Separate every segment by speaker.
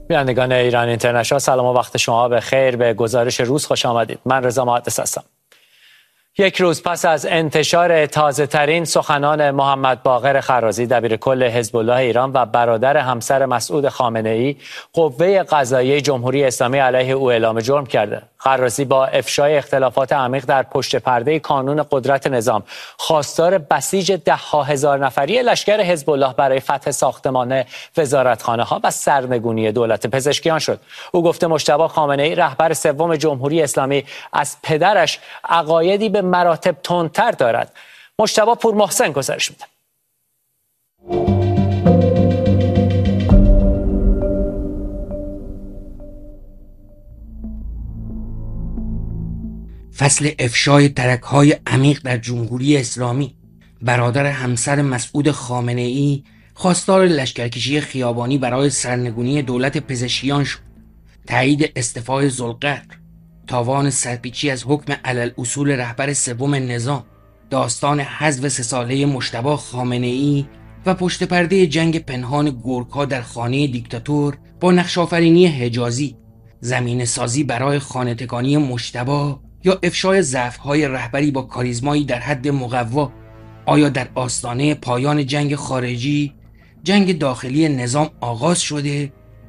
Speaker 1: بینندگان ایران اینترنشنال، سلام و وقت شما به خیر. به گزارش روز خوش آمدید. من رضا محدث هستم. یک روز پس از انتشار تازه‌ترین سخنان محمد باقر خرازی دبیرکل حزب الله ایران و برادر همسر مسعود خامنه‌ای، قوه قضاییه جمهوری اسلامی علیه او اعلام جرم کرده. خرازی با افشای اختلافات عمیق در پشت پرده کانون قدرت نظام خواستار بسیج ده‌ها هزار نفری لشکر حزب الله برای فتح ساختمان وزارتخانه‌ها و سرنگونی دولت پزشکیان شد. او گفته مجتبی خامنه‌ای رهبر سوم جمهوری اسلامی از پدرش عقایدی به مراتب تندتر دارد. مجتبی پور محسن گزارش میده.
Speaker 2: فصل افشای ترک‌های عمیق در جمهوری اسلامی. برادر همسر مسعود خامنه‌ای خواستار لشکرکشی خیابانی برای سرنگونی دولت پزشکیان شد. تایید استعفای ذوالقرن، تاوان سرپیچی از حکم علالاصول رهبر سوم نظام، داستان حذف 3 ساله مجتبی خامنه‌ای و پشت پرده جنگ پنهان گورکا در خانه دیکتاتور با نقش‌آفرینی حجازی، زمینه سازی برای خانه‌تکانی مجتبی یا افشای ضعف‌های رهبری با کاریزمایی در حد مقوا. آیا در آستانه پایان جنگ خارجی، جنگ داخلی نظام آغاز شده؟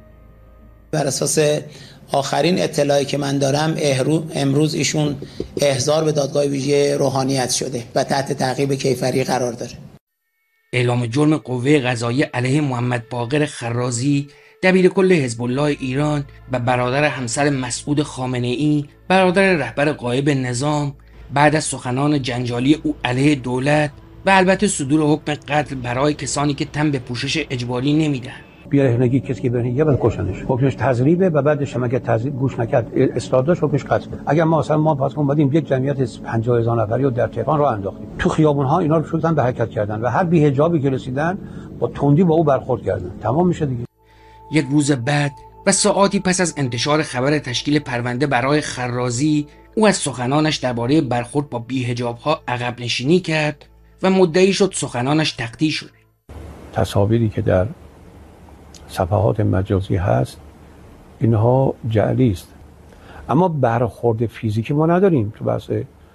Speaker 3: بر اساس آخرین اطلاعی که من دارم امروز ایشون احضار به دادگاه ویژه روحانیت شده و تحت تعقیب کیفری قرار داره.
Speaker 2: اعلام جرم قوه قضاییه علیه محمد باقر خرازی دبیرکل حزب الله ایران و برادر همسر مسعود خامنه‌ای، برادر رهبر غایب نظام، بعد از سخنان جنجالی او علیه دولت و البته صدور حکم قتل برای کسانی که تن به پوشش اجباری نمیدن.
Speaker 4: بی‌رحمانگی کسی که برهنگی بعد کشنش، حکمش تضریبه و بعدش هم اگه تضریب گوش نکرد اصرار داشت حکمش قتله. اگر ما پس اومدیم یک جمعیت 50000 نفری رو در تهران راه انداختیم، تو خیابون‌ها اینا رو شدن به حرکت کردن و هر بی‌حجابی که رسیدن با تندی با او برخورد کردن. تمام میشه دیگه.
Speaker 2: یک روز بعد و ساعاتی پس از انتشار خبر تشکیل پرونده برای خرازی، او از سخنانش درباره برخورد با بی‌حجاب‌ها عقب نشینی کرد و مدعی شد سخنانش تقطیع شده.
Speaker 4: تصاویری که در صفحات مجازی هست اینها جعلی است، اما برخورد فیزیکی ما نداریم تو بحث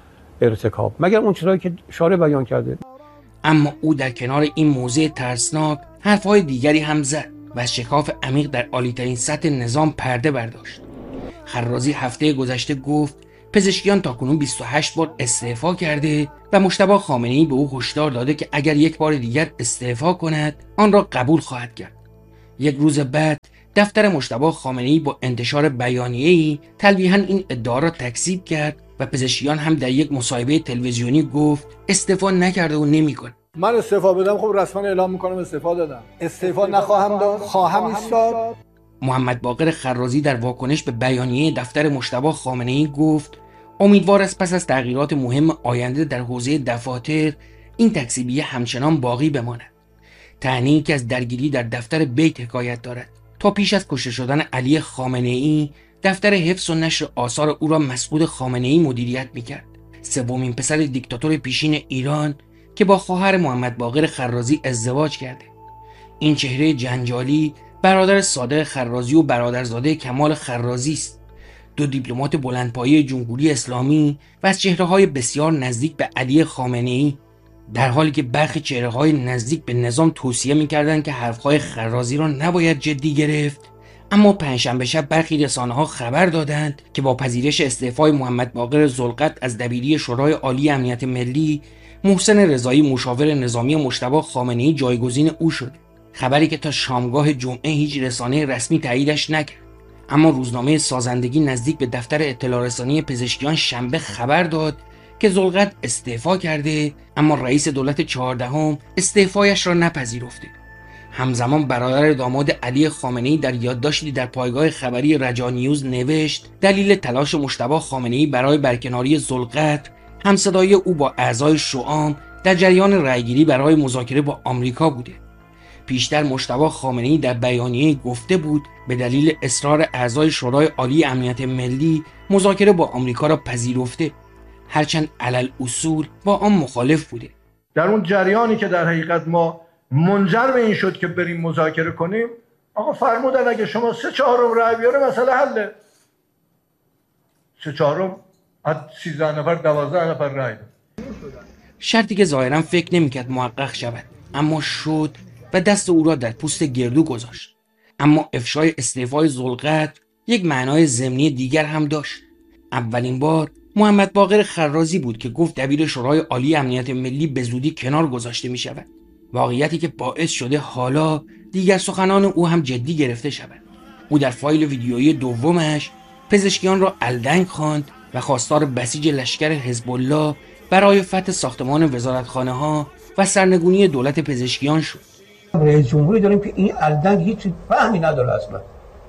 Speaker 4: ارتکاب، مگر اون چیزایی که شارع بیان کرده.
Speaker 2: اما او در کنار این موضع ترسناک حرفهای دیگری هم زد و از شکاف عمیق در عالی‌ترین سطح نظام پرده برداشت. خرازی هفته گذشته گفت پزشکیان تاکنون 28 بار استعفا کرده و مجتبی خامنه‌ای به او هشدار داده که اگر یک بار دیگر استعفا کند آن را قبول خواهد کرد. یک روز بعد دفتر مجتبی خامنه‌ای با انتشار بیانیه‌ای تلویحاً این ادعا را تکذیب کرد و پزشکیان هم در یک مصاحبه تلویزیونی گفت استعفا نکرده و نمی‌کنه.
Speaker 5: من استعفا بدم خب رسما اعلام میکنم استعفا دادم. استعفا نخواهم داد، خواهم ایستاد.
Speaker 2: محمد باقر خرازی در واکنش به بیانیه دفتر مجتبی خامنه‌ای گفت امیدوار است پس از تغییرات مهم آینده در حوزه دفاتر این تکذیبیه همچنان باقی بماند. طعنه‌ای که از درگیری در دفتر بیت حکایت دارد. تا پیش از کشته شدن علی خامنه‌ای، دفتر حفظ و نشر آثار او را مسعود خامنه‌ای مدیریت می‌کرد. سومین پسر دیکتاتور پیشین ایران که با خواهر محمد باقر خرازی ازدواج کرده. این چهره جنجالی برادر صادق خرازی و برادرزاده کمال خرازی است. 2 دیپلمات بلندپایه جمهوری اسلامی و از چهره‌های بسیار نزدیک به علی خامنه‌ای، در حالی که برخی چهره‌های نزدیک به نظام توصیه می‌کردند که حرف‌های خرازی را نباید جدی گرفت، اما پنجشنبه شب برخی رسانه‌ها خبر دادند که با پذیرش استعفای محمد باقر ذوالقرن از دبیری شورای عالی امنیت ملی، محسن رضایی مشاور نظامی مجتبی خامنه‌ای جایگزین او شد. خبری که تا شامگاه جمعه هیچ رسانه رسمی تاییدش نکرد، اما روزنامه سازندگی نزدیک به دفتر اطلاع رسانی پزشکیان شنبه خبر داد که ذوالقرن استعفا کرده، اما رئیس دولت 14 استعفایش را نپذیرفته. همزمان برادر داماد علی خامنه‌ای در یادداشتی در پایگاه خبری رجا نیوز نوشت دلیل تلاش مجتبی خامنه‌ای برای برکناری ذوالقرن همصدایی او با اعضای شوام در جریان رأیگیری برای مذاکره با آمریکا بوده. پیشتر مجتبی خامنه‌ای در بیانیه گفته بود به دلیل اصرار اعضای شورای عالی امنیت ملی مذاکره با آمریکا را پذیرفته، هرچند علالاصول با آن مخالف بوده.
Speaker 5: در اون جریانی که در حقیقت ما منجر به این شد که بریم مذاکره کنیم، آقا فرمودن اگه شما 3/4 رأی بیاره مسئله حله. 3/4 از 13 نفر 12 نفر رأی داد.
Speaker 2: شرطی که ظاهرا فکر نمیکرد محقق شود، اما شد و دست او را در پوست گردو گذاشت. اما افشای استعفای ذوالقدر یک معنای ضمنی دیگر هم داشت. اولین بار محمد باقر خرازی بود که گفت دبیر شورای عالی امنیت ملی به زودی کنار گذاشته می شود. واقعیتی که باعث شده حالا دیگر سخنان او هم جدی گرفته شود. او در فایل ویدیویی دومش پزشکیان را الدنگ خواند و خواستار بسیج لشکر حزب الله برای فتح ساختمان وزارتخانه ها و سرنگونی دولت پزشکیان شد.
Speaker 4: رئیس جمهوری داریم که این الدنگ هیچ فهمی نداره اصلا.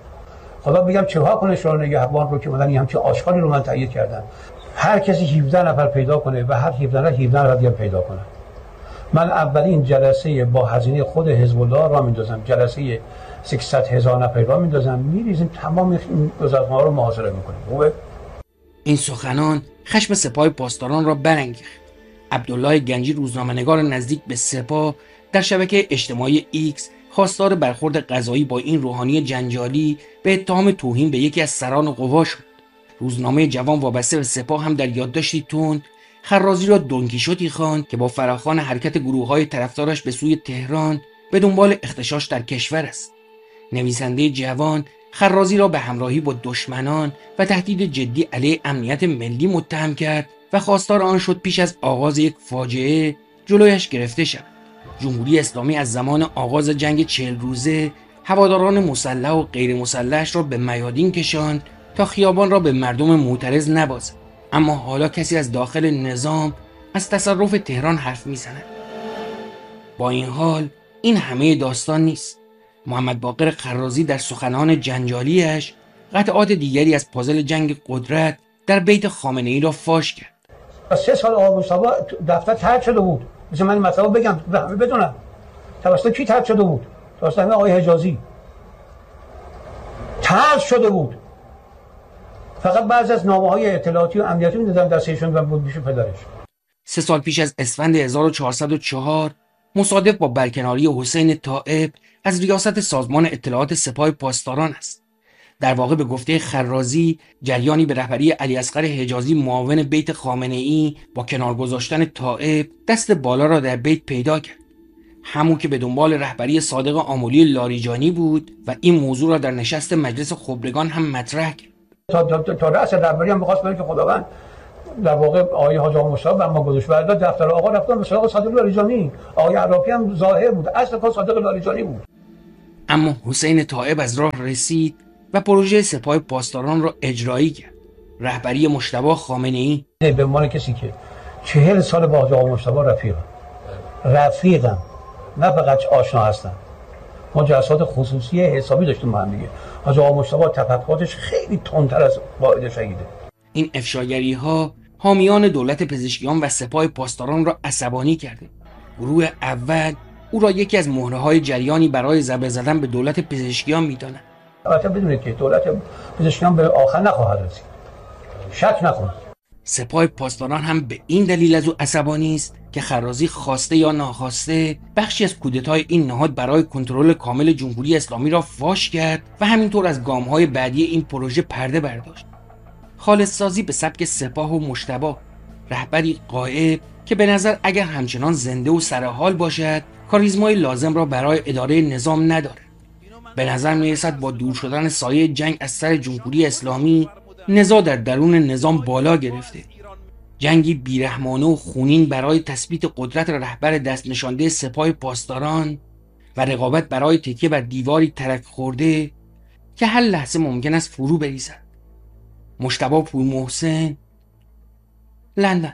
Speaker 4: خدا بگم چه‌ها کنه شورای نگهبان رو که مثلا همچین آشغالی رو من تایید کردم. هر کسی 17 نفر پیدا کنه و هر 17 نفر دیگه پیدا کنه. من اولین جلسه با هزینه خود حزب الله را میندازم، جلسه 600,000 نفر را میندازم، میریزیم تمام این وزارت‌ها رو محاصره میکنیم. خوبه؟
Speaker 2: این سخنان خشم سپاه پاسداران را برانگیخت. عبدالله گنجی روزنامه‌نگار نزدیک به سپاه در شبکه اجتماعی ایکس خواستار برخورد قضایی با این روحانی جنجالی به اتهام توهین به یکی از سران قوا شد. روزنامه جوان وابسته به سپاه هم در یادداشتی تند خرازی را دونکیشوتی خواند که با فراخوان حرکت گروه‌های طرفدارش به سوی تهران به دنبال اختشاش در کشور است. نویسنده جوان خرازی را به همراهی با دشمنان و تهدید جدی علیه امنیت ملی متهم کرد و خواستار آن شد پیش از آغاز یک فاجعه جلویش گرفته شد. جمهوری اسلامی از زمان آغاز جنگ 40 روزه هواداران مسلح و غیر مسلحش را به میادین کشاند تا خیابان را به مردم معترض نبازد. اما حالا کسی از داخل نظام از تصرف تهران حرف میزند. با این حال این همه داستان نیست. محمد باقر خرازی در سخنان جنجالیش قطعات دیگری از پازل جنگ قدرت در بیت خامنه‌ای را فاش کرد.
Speaker 4: 3 سال آقا مصطفی دفتر طرد شده بود. مثل من مثلا بگم بدونم توسط کی طرد شده بود؟ توسط آقای حجازی طرد شده بود. فقط بعضی از نامه‌های اطلاعاتی و امنیتی می‌دادن دستشون و بود میشه پدرش.
Speaker 2: 3 سال پیش از اسفند 1404 مصادف با برکناری حسین طائب از ریاست سازمان اطلاعات سپاه پاسداران است. در واقع به گفته خرازی جریانی به رهبری علیاصغر حجازی معاون بیت خامنه‌ای با کنار گذاشتن طائب دست بالا را در بیت پیدا کرد. همون که به دنبال رهبری صادق آملی لاریجانی بود و این موضوع را در نشست مجلس خبرگان هم مطرح کرد.
Speaker 4: تا رأس رهبری هم می‌خواست بگه که خداوند در واقع آقای حاج آقا مصطفی و ما گذاشت بعد دفتر آقا رفتن به سراغ صادق لاریجانی. آقای عراقی هم ظاهر بود، اصل کار صادق لاریجانی بود.
Speaker 2: اما حسین طائب از راه رسید و پروژه سپاه پاسداران را اجرایی کرد. رهبری مجتبی خامنه‌ای
Speaker 4: به عنوان کسی که 40 سال با حاج آقا مصطفی رفیقم نه فقط آشنا هستم، ما جلسات خصوصی حسابی داشتیم با هم دیگه. حاج آقا مصطفی تفکراتش خیلی تندتر از واحد شهیده.
Speaker 2: این افشاگری ها حامیان دولت پزشکیان و سپاه پاسداران را عصبانی کرده. گروه اول او را یکی از مهره‌های جریانی برای ضربه زدن به دولت پزشکیان می‌داند.
Speaker 4: البته بدونید که دولت پزشکیان به آخر نخواهد رسید. شک نکنید.
Speaker 2: سپاه پاسداران هم به این دلیل از او عصبانی است که خرازی خواسته یا ناخواسته بخشی از کودتای این نهاد برای کنترل کامل جمهوری اسلامی را فاش کرد و همینطور از گام‌های بعدی این پروژه پرده برداشت. خالص سازی به سبک سپاه و مجتبی، رهبری غایب که به نظر اگر همچنان زنده و سرحال باشد کاریزمای لازم را برای اداره نظام ندارد. به نظر می‌رسد با دور شدن سایه جنگ از سر جمهوری اسلامی نزاع در درون نظام بالا گرفته. جنگی بیرحمانه و خونین برای تثبیت قدرت رهبر دست نشانده سپاه پاسداران و رقابت برای تکیه بر دیواری ترک خورده که هر لحظه ممکن است فرو بریزد. مجتبی پورمحسن، لندن.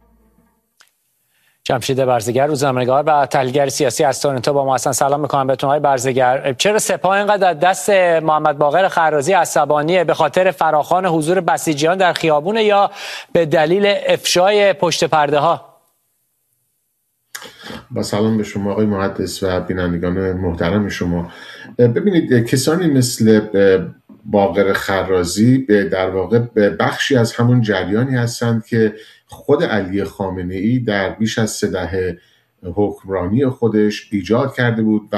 Speaker 1: جمشید برزگر روزنامه‌نگار و تحلیلگر سیاسی از تورنتو با ما هستن. سلام می‌کنم بهتون آقای برزگر. چرا سپاه اینقدر از دست محمد باقر خرازی عصبانیه؟ به خاطر فراخوان حضور بسیجیان در خیابون یا به دلیل افشای پشت پرده ها؟
Speaker 6: با سلام به شما آقای محدث و بینندگان محترم شما. ببینید کسانی مثل باقر خرازی در واقع بخشی از همون جریانی هستند که خود علی خامنه‌ای در بیش از 3 دهه حکمرانی خودش ایجاد کرده بود و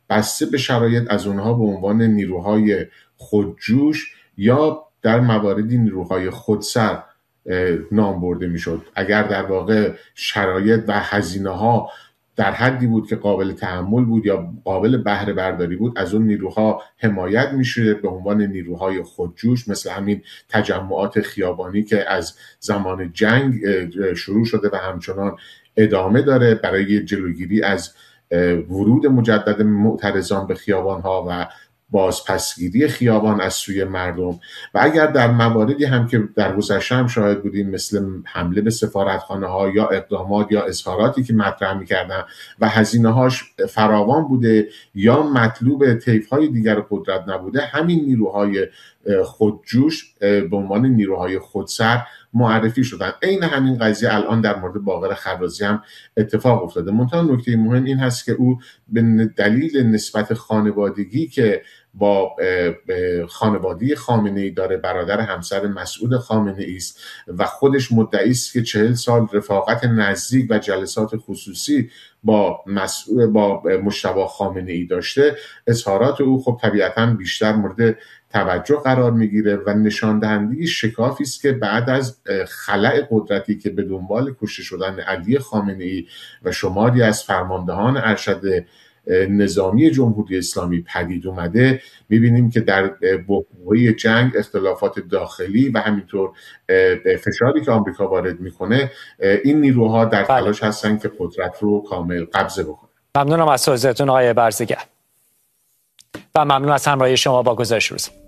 Speaker 6: بسته به شرایط از اونها به عنوان نیروهای خودجوش یا در مواردی نیروهای خودسر نام برده میشد. اگر در واقع شرایط و هزینه‌ها در حدی بود که قابل تحمل بود یا قابل بهره برداری بود، از اون نیروها حمایت میشه به عنوان نیروهای خودجوش، مثل همین تجمعات خیابانی که از زمان جنگ شروع شده و همچنان ادامه داره برای جلوگیری از ورود مجدد معترضان به خیابانها و بازپسگیری خیابان از سوی مردم. و اگر در مواردی هم که در گذشته هم شاهد بودیم مثل حمله به سفارتخانه ها یا اقدامات یا اظهاراتی که مطرح می‌کردن و هزینه‌هاش فراوان بوده یا مطلوب طیف‌های دیگر قدرت نبوده، همین نیروهای خودجوش به عنوان نیروهای خودسر معرفی شدن. عین همین قضیه الان در مورد باقر خرازی هم اتفاق افتاده. منتها نکته مهم این هست که او به دلیل نسبت خانوادگی که با خانواده خامنه‌ای داره، برادر همسر مسعود خامنه‌ای است و خودش مدعی است که 40 سال رفاقت نزدیک و جلسات خصوصی با مجتبی خامنه‌ای داشته، اظهارات او خب طبیعتاً بیشتر مورد توجه قرار میگیره و نشان دهنده شکافی است که بعد از خلأ قدرتی که به دنبال کشته شدن علی خامنه‌ای و شماری از فرماندهان ارشد نظامی جمهوری اسلامی پدید اومده، میبینیم که در بحبوحه جنگ، اختلافات داخلی و همینطور فشاری که آمریکا وارد میکنه، این نیروها در تلاش هستن که قدرت رو کامل قبضه بکنن.
Speaker 1: ممنونم از توضیحتون آقای برزگر و ممنون از همراهی شما با گزارش روز.